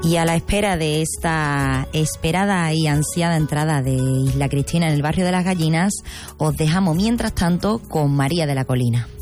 Y a la espera de esta esperada y ansiada entrada de Isla Cristina en el barrio de las Gallinas, os dejamos mientras tanto con María de la Colina.